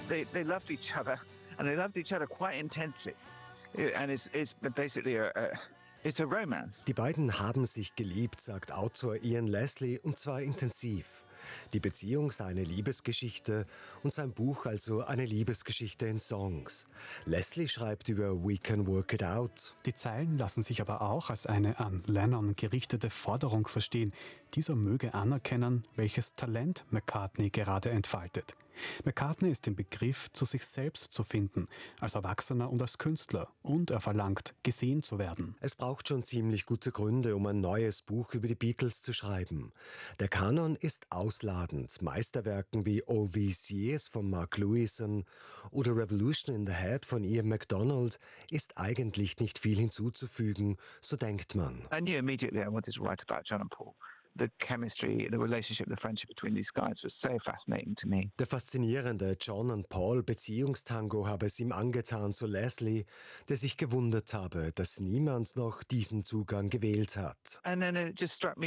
they loved each other, and they loved each other quite intensely. And it's basically it's a romance. Die beiden haben sich geliebt, sagt Autor Ian Leslie, und zwar intensiv. Die Beziehung sei eine Liebesgeschichte und sein Buch also eine Liebesgeschichte in Songs. Leslie schreibt über We Can Work It Out. Die Zeilen lassen sich aber auch als eine an Lennon gerichtete Forderung verstehen. Dieser möge anerkennen, welches Talent McCartney gerade entfaltet. McCartney ist im Begriff, zu sich selbst zu finden, als Erwachsener und als Künstler. Und er verlangt, gesehen zu werden. Es braucht schon ziemlich gute Gründe, um ein neues Buch über die Beatles zu schreiben. Der Kanon ist ausladend. Meisterwerken wie All These Years von Mark Lewison oder Revolution in the Head von Ian MacDonald ist eigentlich nicht viel hinzuzufügen, so denkt man. I knew immediately I wanted to write about John and Paul. The chemistry, the relationship, the friendship between these guys was so fascinating to me. Der faszinierende John und Paul Beziehungstango habe es ihm angetan, so Leslie, der sich gewundert habe, dass niemand noch diesen Zugang gewählt hat. And then it just struck me